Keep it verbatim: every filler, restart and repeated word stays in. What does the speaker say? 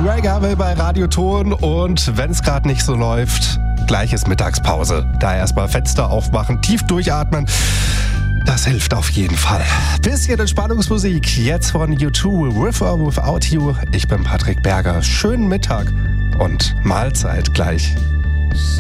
Greg Harvey bei Radioton und wenn es gerade nicht so läuft, gleich ist Mittagspause. Da erstmal Fenster aufmachen, tief durchatmen. Das hilft auf jeden Fall. Bisschen Entspannungsmusik jetzt von U zwei, With or Without You. Ich bin Patrick Berger. Schönen Mittag und Mahlzeit gleich.